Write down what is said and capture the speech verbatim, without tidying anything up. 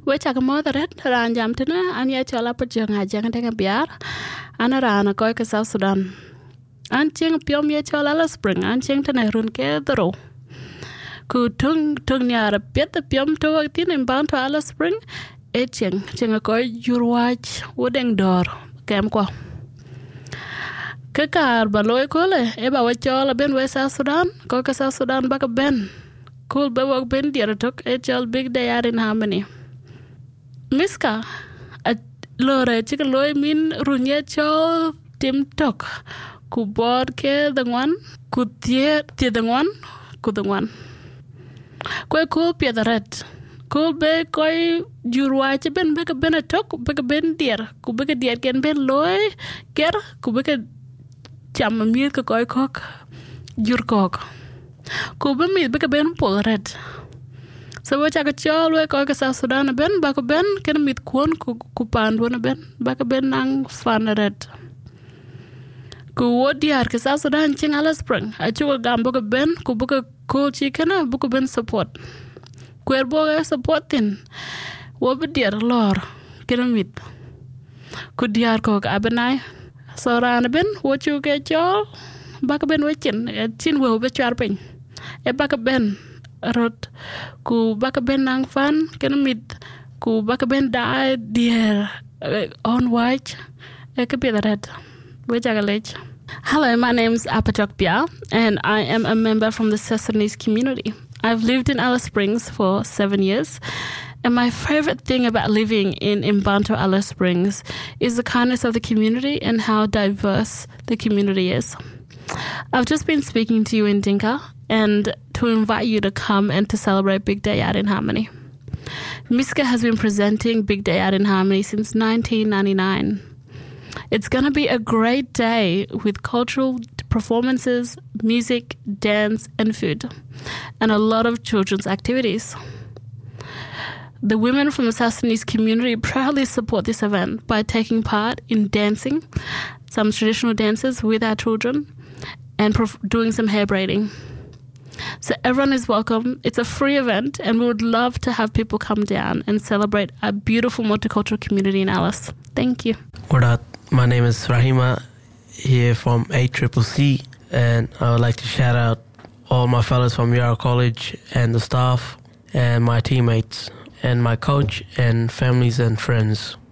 we chak mo the red ran jam tina an ya chola pa janga janga de biar ana rana ko ka South Sudan an ching piom ye chola Alice Spring an ching tana run ke dro ku tung tung nyara pet piom to tin in bound to Alice Spring e ching ching ko jurwach wodeng dor kem ko Kakar baloy kole eba wachola ben we South Sudan ko ka South Sudan baka ben cool be wak ben diara tok e chol big day in harmony miska a lore chika loy min runye chol tim tok ku bod ke dangwan ku tie tie dangwan ku dangwan ko cool pia the red cool be koy jurwa che ben be ka ben tok be ka ben diar ku be ka diar ken ben loy ker ku be ka cham mi ka koy kok jur kok ku be mi be ka ben pol red so we chaka chol we ko ka South Sudan ben ba ko ben ken mit kon ku ku pandu na ben ba ka ben nang fan red ku wodiar ka South Sudan ching Alice Spring a chu gam bo ka ben ku bu ka ko chi kana bu ko ben support kwer bo ga support tin wo be diar lor ken mit ku diar ko ka abenai so ran ben wo chu ke chol ba ka ben we chin chin wo be char pin e ba ka ben rot ku ba ka ben nang fan ken mit ku ba ka ben da dier on watch e ka be red we jagalech. Hello, my name's Apatok Pia and I am a member from the Sessanese community. I've lived in Alice Springs for seven years. And my favorite thing about living in Mbanto Alice Springs is the kindness of the community and how diverse the community is. I've just been speaking to you in Dinka and to invite you to come and to celebrate Big Day Out in Harmony. Miska has been presenting Big Day Out in Harmony since nineteen ninety-nine. It's going to be a great day with cultural performances, music, dance, and food, and a lot of children's activities. The women from the Sassanese community proudly support this event by taking part in dancing, some traditional dances with our children, and prof- doing some hair braiding. So everyone is welcome. It's a free event, and we would love to have people come down and celebrate our beautiful multicultural community in Alice. Thank you. What up? My name is Rahima, here from A C C C, and I would like to shout out all my fellows from Yarra College and the staff and my teammates and my coach and families and friends.